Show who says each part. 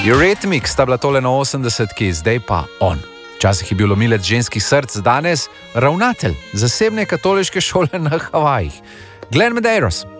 Speaker 1: Eurythmics sta bila tole na 80-ki, zdaj pa on. Včasih je bil lomilec ženskih src, danes ravnatelj zasebne katoliške šole na Havajih. Glenn Medeiros.